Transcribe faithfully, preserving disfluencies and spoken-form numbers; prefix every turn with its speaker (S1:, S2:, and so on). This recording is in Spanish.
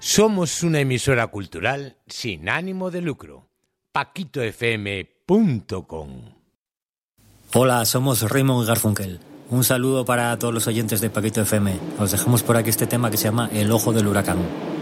S1: Somos una emisora cultural sin ánimo de lucro. paquito f m punto com.
S2: Hola, somos Raymond Garfunkel. Un saludo para todos los oyentes de Paquito F M. Os dejamos por aquí este tema que se llama El ojo del huracán.